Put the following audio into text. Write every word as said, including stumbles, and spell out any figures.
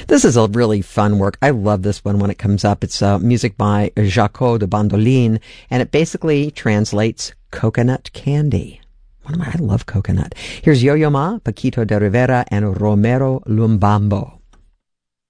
This is a really fun work. I love this one when it comes up. It's uh, music by Jaco de Bandolin, and it basically translates coconut candy. One of my, I love coconut. Here's Yo-Yo Ma, Paquito de Rivera, and Romero Lumbambo.